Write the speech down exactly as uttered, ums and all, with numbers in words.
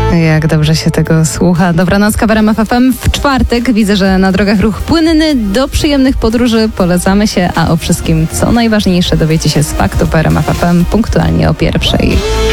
Jak dobrze się tego słucha. Dobranocka w R M F F M. W czwartek widzę, że na drogach ruch płynny. Do przyjemnych podróży polecamy się, a o wszystkim, co najważniejsze, dowiecie się z faktów R M F F M punktualnie o pierwszej.